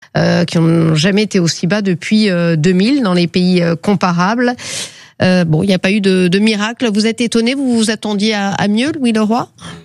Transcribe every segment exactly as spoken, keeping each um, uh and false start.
euh, qui n'ont jamais été aussi bas depuis euh, deux mille dans les pays euh, comparables. Euh, bon, il n'y a pas eu de, de miracle. Vous êtes étonné, vous vous attendiez à, à mieux, Louis Leroy ?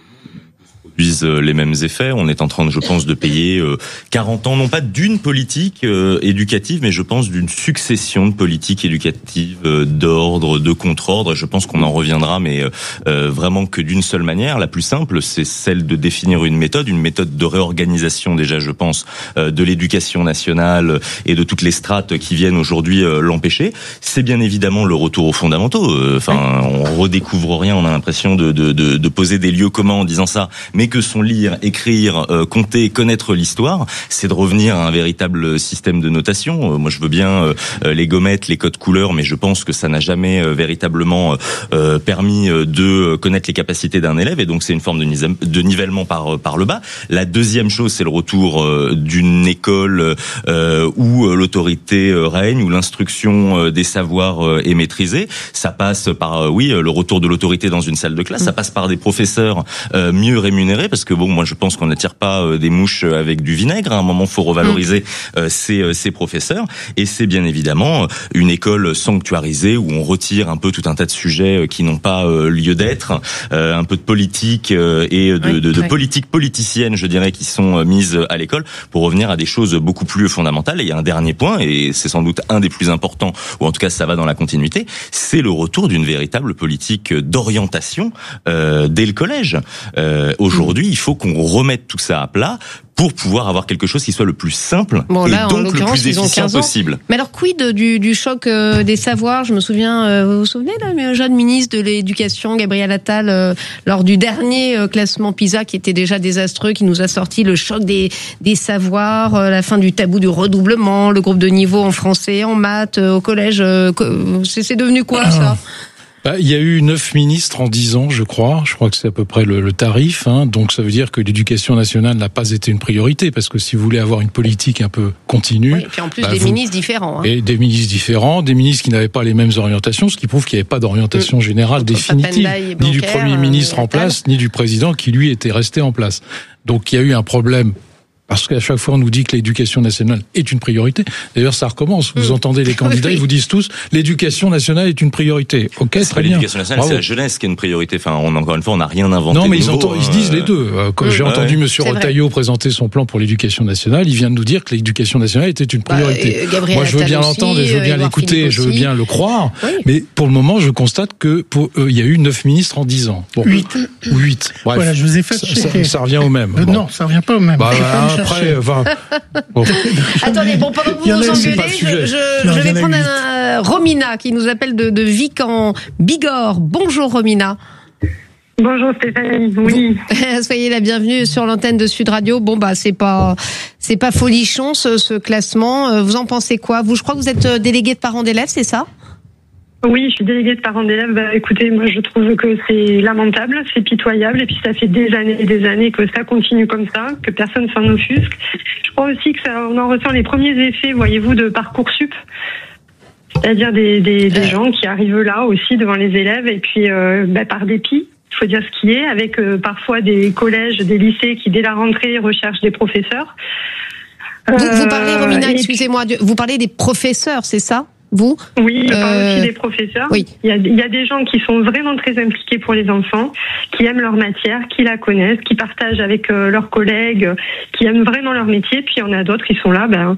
Produisent les mêmes effets. On est en train, de, je pense, de payer quarante ans, non pas d'une politique euh, éducative, mais je pense d'une succession de politiques éducatives euh, d'ordre, de contre-ordre. Je pense qu'on en reviendra, mais euh, vraiment que d'une seule manière. La plus simple, c'est celle de définir une méthode, une méthode de réorganisation déjà, je pense, euh, de l'éducation nationale et de toutes les strates qui viennent aujourd'hui euh, l'empêcher. C'est bien évidemment le retour aux fondamentaux. Enfin, on redécouvre rien. On a l'impression de, de, de, de poser des lieux communs en disant ça, mais que sont lire, écrire, euh, compter, connaître l'histoire, c'est de revenir à un véritable système de notation. Euh, moi, je veux bien euh, les gommettes, les codes couleurs, mais je pense que ça n'a jamais euh, véritablement euh, permis de connaître les capacités d'un élève, et donc c'est une forme de, nis- de nivellement par par le bas. La deuxième chose, c'est le retour euh, d'une école euh, où l'autorité règne, où l'instruction euh, des savoirs euh, est maîtrisée. Ça passe par, euh, oui, le retour de l'autorité dans une salle de classe. Ça passe par des professeurs euh, mieux rémunérés, parce que bon, moi je pense qu'on n'attire pas euh, des mouches avec du vinaigre. À un moment, faut revaloriser euh, ces, euh, ces professeurs. Et c'est bien évidemment une école sanctuarisée où on retire un peu tout un tas de sujets qui n'ont pas euh, lieu d'être, euh, un peu de politique euh, et de, oui, de, de oui. politique politicienne, je dirais, qui sont mises à l'école pour revenir à des choses beaucoup plus fondamentales. Et il y a un dernier point, et c'est sans doute un des plus importants, ou en tout cas ça va dans la continuité, c'est le retour d'une véritable politique d'orientation euh, dès le collège. Euh, aujourd'hui, Aujourd'hui, il faut qu'on remette tout ça à plat pour pouvoir avoir quelque chose qui soit le plus simple bon, là, et donc le plus efficient possible. Mais alors, quid du, du choc euh, des savoirs ? Je me souviens, euh, vous vous souvenez, là, le jeune ministre de l'Éducation, Gabriel Attal, euh, lors du dernier euh, classement PISA, qui était déjà désastreux, qui nous a sorti le choc des, des savoirs, euh, la fin du tabou du redoublement, le groupe de niveau en français, en maths, euh, au collège. Euh, c'est, c'est devenu quoi, ah. ça ? Bah, il y a eu neuf ministres en dix ans, je crois. Je crois que c'est à peu près le, le tarif. Hein. Donc ça veut dire que l'éducation nationale n'a pas été une priorité, parce que si vous voulez avoir une politique un peu continue... Oui, et puis en plus bah, des vous, ministres différents. Hein. Et des ministres différents, des ministres qui n'avaient pas les mêmes orientations, ce qui prouve qu'il n'y avait pas d'orientation mmh. générale Entre définitive, ni du Premier ministre euh, en place, ni du président qui, lui, était resté en place. Donc il y a eu un problème... Parce qu'à chaque fois, on nous dit que l'éducation nationale est une priorité. D'ailleurs, ça recommence. Vous mmh. entendez les candidats, ils vous disent tous l'éducation nationale est une priorité. Ok, c'est très bien. L'éducation nationale, Bravo. C'est la jeunesse qui est une priorité. Enfin, on, encore une fois, on n'a rien inventé. Non, mais ils, nouveau, entendent, hein. ils se disent les deux. Quand mmh. j'ai entendu ouais. Monsieur Retailleau présenter son plan pour l'éducation nationale, il vient de nous dire que l'éducation nationale était une priorité. Bah, Moi, je veux bien l'entendre, et je veux bien l'écouter, je veux bien le croire. Oui. Mais pour le moment, je constate que pour eux, il y a eu neuf ministres en dix ans. Bon. Huit. Ou huit. Bref. Voilà, je vous ai fait. Ça, ça, ça revient au même. Euh, bon. Non, ça revient pas au même. Bah, après, enfin. Bon. Attendez, bon, pendant que vous vous engueulez, je, je, je vais prendre un, euh, Romina qui nous appelle de, de Vic en Bigorre. Bonjour Romina. Bonjour Stéphanie, oui. Soyez la bienvenue sur l'antenne de Sud Radio. Bon bah c'est pas c'est pas folichon ce, ce classement. Vous en pensez quoi ? Vous, je crois que vous êtes délégué de parents d'élèves, c'est ça ? Oui, je suis déléguée de parents d'élèves. Bah, écoutez, moi je trouve que c'est lamentable, c'est pitoyable, et puis ça fait des années et des années que ça continue comme ça, que personne s'en offusque. Je crois aussi que ça, on en ressent les premiers effets, voyez-vous, de Parcoursup, c'est-à-dire des, des, des gens qui arrivent là aussi devant les élèves, et puis euh, bah, par dépit, il faut dire ce qui est, avec euh, parfois des collèges, des lycées qui dès la rentrée recherchent des professeurs. Vous, vous parlez, Romina, excusez-moi, vous parlez des professeurs, c'est ça ? Vous Oui, je parle euh... aussi des professeurs. Oui. Il y a, il y a des gens qui sont vraiment très impliqués pour les enfants, qui aiment leur matière, qui la connaissent, qui partagent avec euh, leurs collègues, qui aiment vraiment leur métier. Puis il y en a d'autres qui sont là, ben,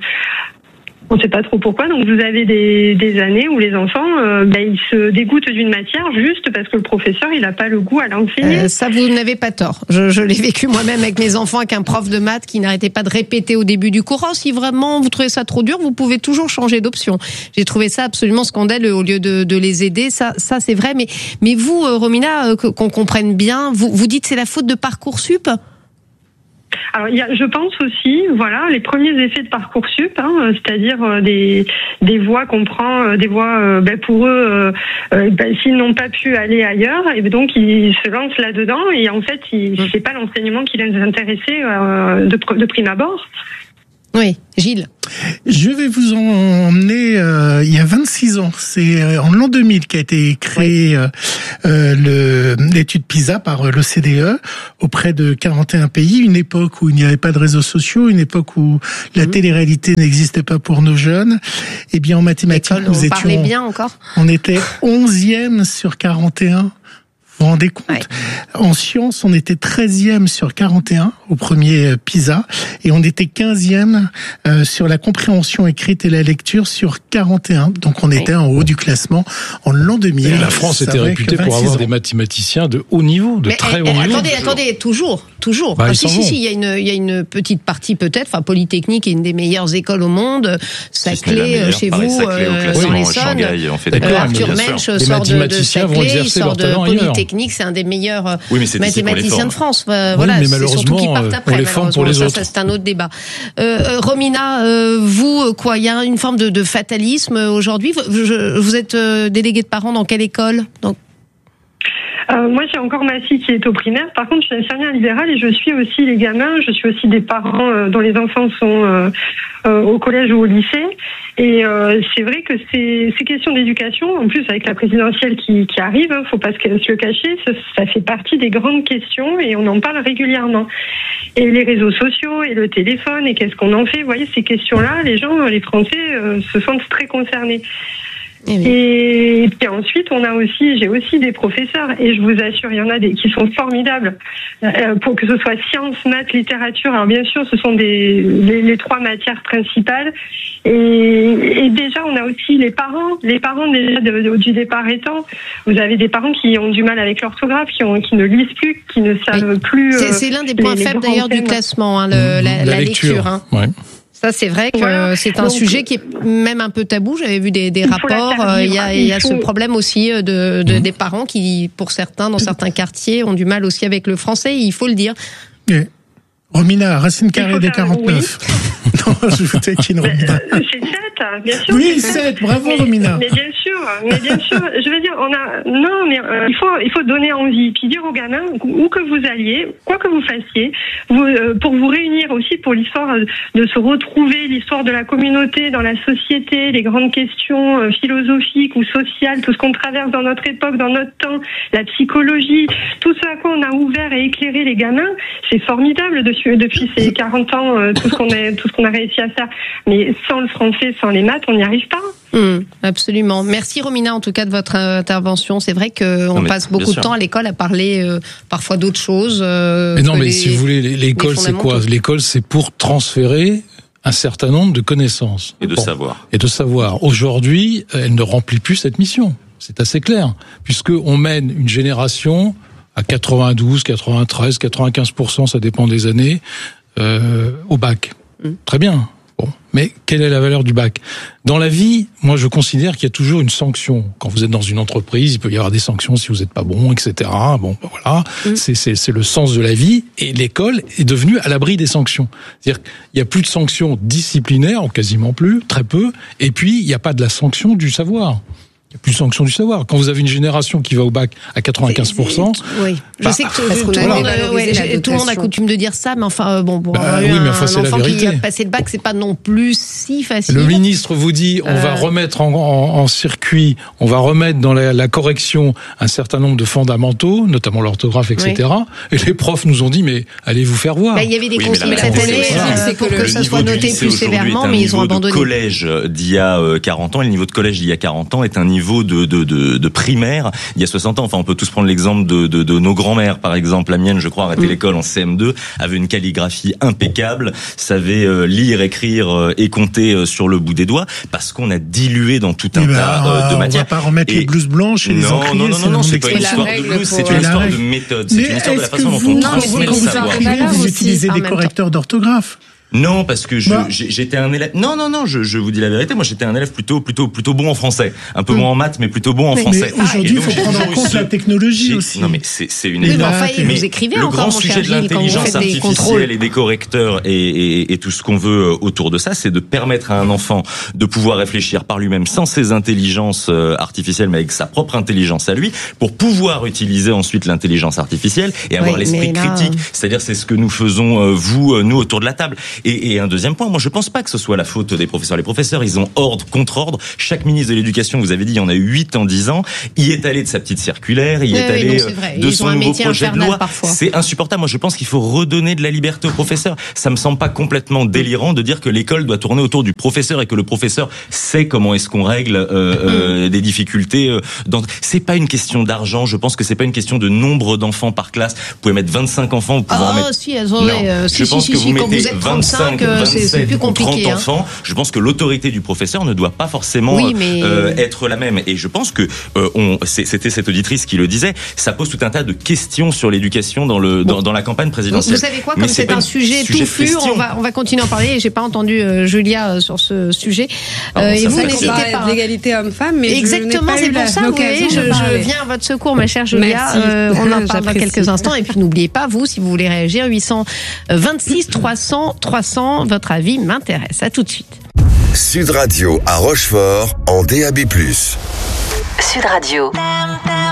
on ne sait pas trop pourquoi. Donc vous avez des, des années où les enfants, euh, ben, ils se dégoûtent d'une matière juste parce que le professeur, il n'a pas le goût à l'enseigner. Euh, ça, vous n'avez pas tort. Je, je l'ai vécu moi-même avec mes enfants, avec un prof de maths qui n'arrêtait pas de répéter au début du cours. Oh, si vraiment vous trouvez ça trop dur, vous pouvez toujours changer d'option. J'ai trouvé ça absolument scandaleux au lieu de, de les aider. Ça, ça c'est vrai. Mais, mais vous, Romina, qu'on comprenne bien, vous, vous dites que c'est la faute de Parcoursup ? Alors, il y a, je pense aussi, voilà, les premiers effets de Parcoursup, hein, c'est-à-dire euh, des des voies qu'on prend, euh, des voies euh, ben, pour eux, euh, euh, ben, s'ils n'ont pas pu aller ailleurs, et donc ils se lancent là-dedans, et en fait, ils, c'est pas l'enseignement qui les intéressait euh, de, de prime abord. Oui, Gilles. Je vais vous emmener euh, il y a vingt-six ans. C'est euh, en l'an deux mille qu'a été créée oui. euh, le, l'étude PISA par l'O C D E auprès de quarante et un pays. Une époque où il n'y avait pas de réseaux sociaux, une époque où la mmh. télé-réalité n'existait pas pour nos jeunes. Eh bien, en mathématiques, L'école, nous on étions... parlait bien encore. On était onzième sur quarante et un. Vous vous rendez compte? Ouais. En sciences, on était treizième sur quarante et un au premier PISA et on était quinzième euh, sur la compréhension écrite et la lecture sur quarante et un. Donc on était ouais. en haut du classement en l'an deux mille. Et la France était réputée pour avoir ans. des mathématiciens de haut niveau, de Mais, très eh, haut eh, niveau. Attendez, attendez, toujours, toujours. Bah, ah, si, si, si, il y a une, il y a une petite partie peut-être. Enfin, Polytechnique est une des meilleures écoles au monde. Saclay, si chez Paris, vous, Saclay, euh, dans l'Essonne. Euh, Arthur Mensch sort de, de Saclay, il sort de Polytechnique. C'est un des meilleurs oui, mathématiciens de France. Euh, oui, voilà, mais malheureusement, c'est surtout qu'ils partent après. On les forme pour les ça, autres. Ça, c'est un autre débat. Euh, Romina, euh, vous, quoi, il y a une forme de, de fatalisme aujourd'hui. Vous, vous êtes euh, déléguée de parents dans quelle école? Donc, Euh, moi, j'ai encore ma fille qui est au primaire. Par contre, je suis infirmière libérale et je suis aussi les gamins. Je suis aussi des parents euh, dont les enfants sont euh, euh, au collège ou au lycée. Et euh, c'est vrai que ces, ces questions d'éducation, en plus avec la présidentielle qui, qui arrive, hein, faut pas se le cacher, ça, ça fait partie des grandes questions et on en parle régulièrement. Et les réseaux sociaux et le téléphone et qu'est-ce qu'on en fait, vous voyez, ces questions-là, les gens, les Français euh, se sentent très concernés. Et, oui. et puis ensuite, on a aussi, j'ai aussi des professeurs, et je vous assure, il y en a des qui sont formidables, euh, pour que ce soit sciences, maths, littérature. Alors bien sûr, ce sont des les, les trois matières principales. Et, et déjà, on a aussi les parents, les parents déjà de, de, du départ étant. Vous avez des parents qui ont du mal avec l'orthographe, qui ont qui ne lisent plus, qui ne savent oui. plus. C'est, c'est l'un des points les, faibles les d'ailleurs thèmes. du classement, hein, le, mmh, la, la, la lecture. lecture hein. ouais. Ça, c'est vrai que voilà. c'est un Donc, sujet qui est même un peu tabou. J'avais vu des, des rapports. Il y a, il y a il faut... ce problème aussi de, de mmh. des parents qui, pour certains, dans certains quartiers, ont du mal aussi avec le français. Il faut le dire. Et Romina, racine carrée des quarante-neuf. Oui. Non, je vous taquine, Romina. C'est sept, bien sûr. Oui, sept. Bravo, mais, Romina. Mais bien sûr, mais bien sûr. Je veux dire, on a non, mais euh, il faut il faut donner envie, puis dire aux gamins où que vous alliez, quoi que vous fassiez, vous, euh, pour vous réunir aussi pour l'histoire de se retrouver, l'histoire de la communauté dans la société, les grandes questions euh, philosophiques ou sociales, tout ce qu'on traverse dans notre époque, dans notre temps, la psychologie, tout ce à quoi on a ouvert et éclairé les gamins, c'est formidable de depuis ces quarante ans, euh, tout ce qu'on a, tout ce qu'on a réussi à faire. Mais sans le français, sans les maths, on n'y arrive pas. Mmh, absolument. Merci Romina, en tout cas, de votre intervention. C'est vrai qu'on passe beaucoup de temps à l'école à parler euh, parfois d'autres choses. Euh, mais non, mais les, si vous voulez, l'école, c'est quoi? L'école, c'est pour transférer un certain nombre de connaissances. Et de bon. savoir. Et de savoir. Aujourd'hui, elle ne remplit plus cette mission. C'est assez clair. Puisqu'on mène une génération à quatre-vingt-douze, quatre-vingt-treize, quatre-vingt-quinze pour cent, ça dépend des années, euh, au bac. Mmh. Très bien. Bon, mais quelle est la valeur du bac? Dans la vie, moi, je considère qu'il y a toujours une sanction. Quand vous êtes dans une entreprise, il peut y avoir des sanctions si vous n'êtes pas bon, et cetera. Bon, ben voilà, mmh. c'est, c'est, c'est le sens de la vie. Et l'école est devenue à l'abri des sanctions. C'est-à-dire qu'il n'y a plus de sanctions disciplinaires, ou quasiment plus, très peu. Et puis, il n'y a pas de la sanction du savoir. Il n'y a plus de sanction du savoir. Quand vous avez une génération qui va au bac à quatre-vingt-quinze pour cent... Oui, je bah, sais que tout, tout, voilà. ouais, tout le monde a coutume de dire ça, mais enfin, bon, pour bah, oui, mais enfin, un, c'est un enfant la qui a passé le bac, c'est pas non plus si facile. Le ministre vous dit, on euh... va remettre en, en, en circuit, on va remettre dans la, la correction un certain nombre de fondamentaux, notamment l'orthographe, et cetera. Oui. Et les profs nous ont dit, mais allez vous faire voir. Bah, il y avait des oui, consignes cette année, c'est pour que ça soit noté plus sévèrement, mais ils ont abandonné. Le niveau de collège d'il y a quarante ans, et le niveau de collège d'il y a quarante ans est un niveau de, de, de De, de primaire il y a soixante ans. Enfin, on peut tous prendre l'exemple de, de, de nos grands-mères, par exemple. La mienne, je crois, arrêté mmh. l'école en C M deux, avait une calligraphie impeccable, savait euh, lire, écrire euh, et compter euh, sur le bout des doigts, parce qu'on a dilué dans tout un ben, tas euh, de on matières. On va pas remettre et... les blouses blanches et non, les encriers. Non, non, non, non, c'est pas une histoire de blouses, c'est une histoire de méthode. C'est une histoire de la façon dont on transmet le savoir. Vous utilisez des correcteurs d'orthographe. Non, parce que je, bah. j'étais un élève. Non, non, non. Je, je vous dis la vérité. Moi, j'étais un élève plutôt, plutôt, plutôt bon en français. Un peu mmh. moins en maths, mais plutôt bon en mais, français. Mais aujourd'hui, il faut prendre en compte la technologie aussi. Non, mais c'est, c'est une oui, évidence. Mais enfin, vous écrivez le encore, grand sujet de l'intelligence artificielle et des correcteurs et, et, et tout ce qu'on veut autour de ça, c'est de permettre à un enfant de pouvoir réfléchir par lui-même sans ses intelligences artificielles, mais avec sa propre intelligence à lui, pour pouvoir utiliser ensuite l'intelligence artificielle et avoir oui, l'esprit là... critique. C'est-à-dire, c'est ce que nous faisons, vous, nous, autour de la table. Et, et un deuxième point, moi je pense pas que ce soit la faute des professeurs. Les professeurs, ils ont ordre contre ordre. Chaque ministre de l'éducation, vous avez dit, il y en a eu huit en dix ans, y est allé de sa petite circulaire, y oui, est oui, allé non, c'est de son nouveau projet de loi. Parfois. C'est insupportable. Moi je pense qu'il faut redonner de la liberté aux professeurs. Ça me semble pas complètement délirant de dire que l'école doit tourner autour du professeur et que le professeur sait comment est-ce qu'on règle euh, euh, des difficultés. Euh, dans... C'est pas une question d'argent. Je pense que c'est pas une question de nombre d'enfants par classe. Vous pouvez mettre vingt-cinq enfants, vous pouvez ah, en mettre. Si, attendez, euh, je si, pense si, que si, vous quand mettez vous êtes vingt-cinq, vingt-cinq, c'est plus compliqué, trente hein. enfants. Je pense que l'autorité du professeur ne doit pas forcément oui, mais... euh, être la même. Et je pense que euh, on, c'était cette auditrice qui le disait. Ça pose tout un tas de questions sur l'éducation dans le dans, bon. dans la campagne présidentielle. Vous savez quoi, comme c'est, c'est un sujet, sujet touffu, on va on va continuer à en parler. J'ai pas entendu euh, Julia euh, sur ce sujet. Euh, euh, et vous n'hésitez pas. L'égalité homme-femme, mais exactement, je c'est pour ça. Vous voyez, je, je viens à votre secours, ma chère Julia. Euh, on en parle dans quelques instants. Et puis n'oubliez pas, vous, si vous voulez réagir, huit cent vingt-six trois cents trois cents. Votre avis m'intéresse. À tout de suite. Sud Radio à Rochefort en D A B plus. Sud Radio.